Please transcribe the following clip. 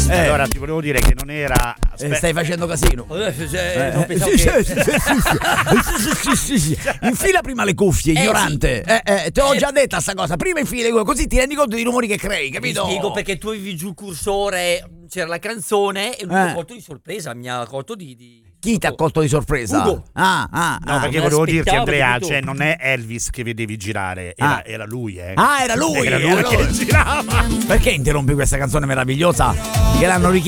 Allora ti volevo dire che non era. Stai facendo casino. Non pensavo che... Sì. Infila prima le cuffie, ignorante. Te l'ho già detta sta cosa. Prima infila le cuffie, così ti rendi conto dei rumori che crei, capito? Ti spiego perché tu avevi giù il cursore, c'era la canzone e lui mi ha colto di sorpresa, mi ha colto di... Chi ti ha colto di sorpresa? Ugo. No, perché me volevo dirti, l'aspettavo, Andrea, capito? cioè non è Elvis che vedevi girare, era lui, era lui che girava. Perché interrompi questa canzone meravigliosa che l'hanno richiesta